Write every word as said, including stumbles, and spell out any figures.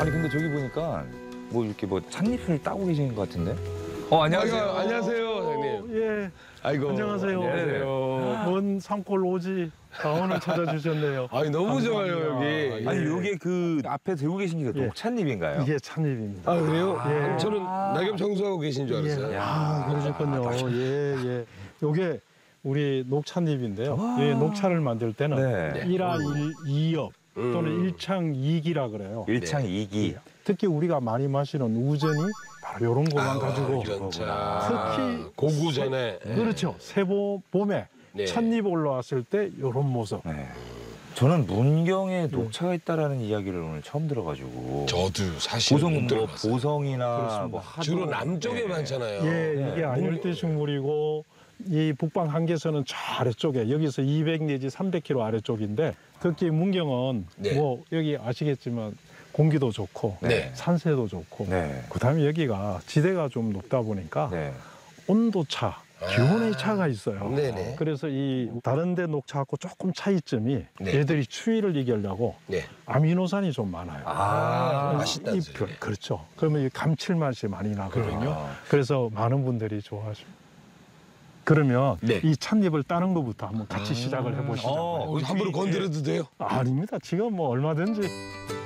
아니 근데 저기 보니까 뭐 이렇게 뭐 찻잎을 따고 계신 것 같은데? 어 안녕하세요. 아이고, 안녕하세요, 장님. 예. 아이고. 안녕하세요. 안녕하세요. 먼 산골 오지 자원을 찾아주셨네요. 아니 너무 좋아요 감사합니다. 여기. 아니 예. 요게 그 앞에 들고 계신 게 예. 녹찻잎인가요? 이게 찻잎입니다. 아 그래요? 예. 저는 낙엽 청소하고 계신 줄 알았어요. 예. 아, 그러셨군요. 예, 예. 요게 우리 녹찻잎인데요. 예, 녹차를 만들 때는 네. 일화 일이엽 또는 음. 일창이기라 그래요. 일창이기. 특히 우리가 많이 마시는 우전이 바로 이런 것만 가지고 이런 차. 특히 고구 전에. 그렇죠. 새봄 봄에 네. 찻잎 올라왔을 때 이런 모습. 네. 저는 문경에 녹차가 있다라는 이야기를 오늘 처음 들어가지고. 저도 사실 보성 못 뭐 들어봤어요. 보성이나 그렇습니다. 뭐 하도 주로 남쪽에 네. 많잖아요. 예, 네. 이게 안열대 식물이고 이 북방 한계선은 저 아래쪽에 여기서 이백 내지 삼백 킬로미터 아래쪽인데 특히 문경은 네. 뭐 여기 아시겠지만 공기도 좋고 네. 산세도 좋고 네. 그다음에 여기가 지대가 좀 높다 보니까 네. 온도차, 기온의 차가 있어요. 네네. 그래서 이 다른 데 녹차하고 조금 차이점이 네. 얘들이 추위를 이기려고 네. 아미노산이 좀 많아요. 아, 맛있다는 이 소리네. 별- 그렇죠. 그러면 이 감칠맛이 많이 나거든요. 그러니까. 그래서 많은 분들이 좋아하십니다. 그러면 네. 이 찻잎을 따는 것부터 한번 같이 시작을 해보시죠. 어, 어, 함부로 건드려도 돼요? 아닙니다. 지금 뭐 얼마든지.